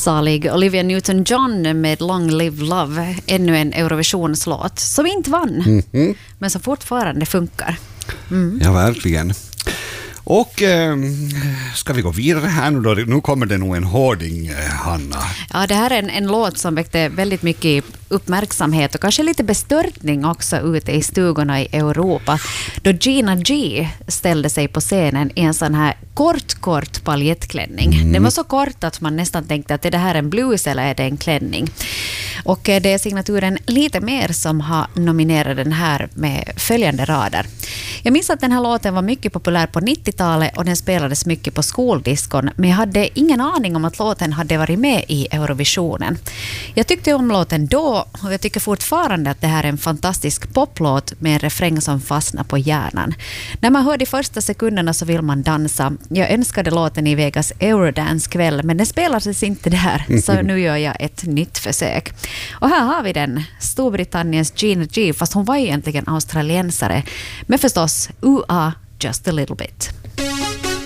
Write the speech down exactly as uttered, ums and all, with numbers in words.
Salig Olivia Newton-John med Long Live Love, ännu en Eurovisionslåt som inte vann, mm-hmm. men som fortfarande funkar. Mm. Ja, verkligen. Och eh, ska vi gå vidare här nu då? Nu kommer det nog en hårding, eh, Hanna. Ja, det här är en, en låt som väckte väldigt mycket uppmärksamhet och kanske lite bestörtning också ute i stugorna i Europa. Då Gina G ställde sig på scenen i en sån här kort, kort paljettklänning. Mm. Den var så kort att man nästan tänkte att är det här en blus eller är det en klänning. Och det är signaturen Lite mer som har nominerat den här med följande rader. Jag minns att den här låten var mycket populär på nittiotalet och den spelades mycket på skoldiskon, men jag hade ingen aning om att låten hade varit med i Eurovisionen. Jag tyckte om låten då och jag tycker fortfarande att det här är en fantastisk poplåt med en refräng som fastnar på hjärnan. När man hör de första sekunderna så vill man dansa. Jag önskade låten i Vegas Eurodance-kväll, men den spelades inte där, så nu gör jag ett nytt försök. Och här har vi den, Storbritanniens Gina G, fast hon var egentligen australiensare, men förstås U A Just a Little Bit.